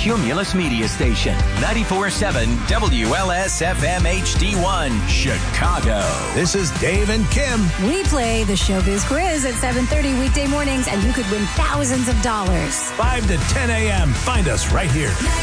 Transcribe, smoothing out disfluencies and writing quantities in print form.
Cumulus Media Station. 94.7 WLS-FM HD1, Chicago. This is Dave and Kim. We play the Showbiz Quiz at 7:30 weekday mornings, and you could win thousands of dollars. 5 to 10 a.m. Find us right here.